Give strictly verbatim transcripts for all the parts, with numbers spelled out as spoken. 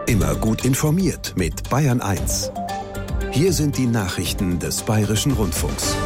Immer gut informiert mit Bayern eins. Hier sind die Nachrichten des Bayerischen Rundfunks.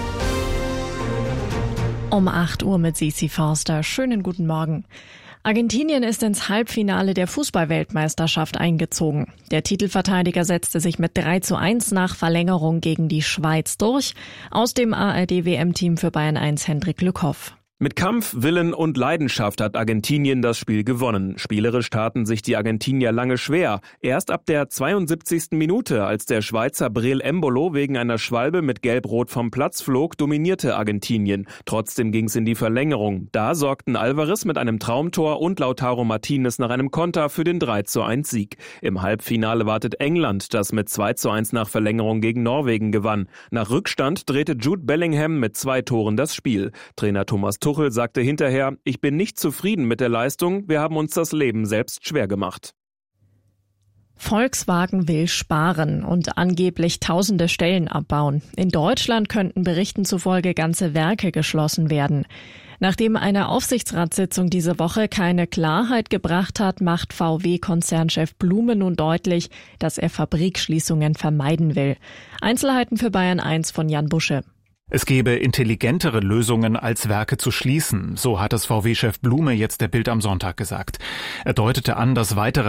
Um acht Uhr mit Sisi Forster. Schönen guten Morgen. Argentinien ist ins Halbfinale der Fußball-Weltmeisterschaft eingezogen. Der Titelverteidiger setzte sich mit drei zu eins nach Verlängerung gegen die Schweiz durch. Aus dem A R D-W M-Team für Bayern eins Hendrik Lückhoff. Mit Kampf, Willen und Leidenschaft hat Argentinien das Spiel gewonnen. Spielerisch taten sich die Argentinier lange schwer. Erst ab der zweiundsiebzigsten Minute, als der Schweizer Breel Embolo wegen einer Schwalbe mit Gelb-Rot vom Platz flog, dominierte Argentinien. Trotzdem ging es in die Verlängerung. Da sorgten Alvarez mit einem Traumtor und Lautaro Martinez nach einem Konter für den drei zu eins Sieg. Im Halbfinale wartet England, das mit zwei zu eins nach Verlängerung gegen Norwegen gewann. Nach Rückstand drehte Jude Bellingham mit zwei Toren das Spiel. Trainer Thomas Tuchel sagte hinterher, ich bin nicht zufrieden mit der Leistung, wir haben uns das Leben selbst schwer gemacht. Volkswagen will sparen und angeblich tausende Stellen abbauen. In Deutschland könnten Berichten zufolge ganze Werke geschlossen werden. Nachdem eine Aufsichtsratssitzung diese Woche keine Klarheit gebracht hat, macht V W-Konzernchef Blume nun deutlich, dass er Fabrikschließungen vermeiden will. Einzelheiten für Bayern eins von Jan Busche. Es gebe intelligentere Lösungen, als Werke zu schließen, so hat es V W-Chef Blume jetzt der Bild am Sonntag gesagt. Er deutete an, dass weitere